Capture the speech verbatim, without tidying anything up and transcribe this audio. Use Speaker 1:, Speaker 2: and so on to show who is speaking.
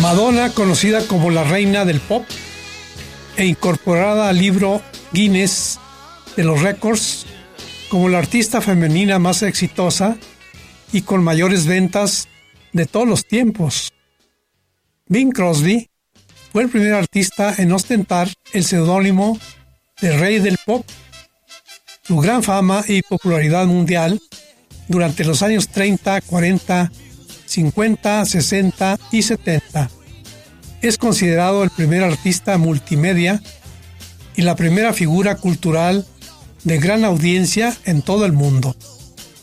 Speaker 1: Madonna, conocida como la reina del pop e incorporada al libro Guinness de los récords como la artista femenina más exitosa y con mayores ventas de todos los tiempos. Bing Crosby fue el primer artista en ostentar el seudónimo de Rey del Pop. Su gran fama y popularidad mundial durante los años treinta, cuarenta, cincuenta, sesenta y setenta. Es considerado el primer artista multimedia y la primera figura cultural de gran audiencia en todo el mundo.